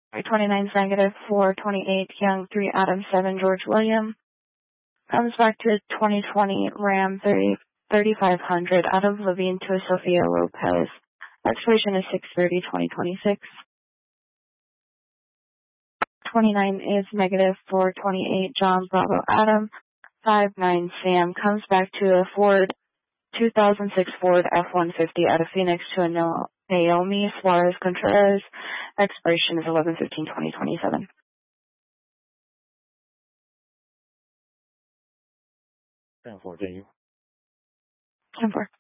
329 is negative. 428 Young, 3 Adam, 7 George William. Comes back to 2020 Ram 3500 out of Levine to Sophia Lopez. Expiration is 6/30/2026. 29 is negative. 428 John Bravo Adam. 59 Sam. Comes back to a Ford 2006 Ford F-150 out of Phoenix to a Naomi Suarez Contreras. Expiration is 11/15/2027. 10-4 阵营。 10-4.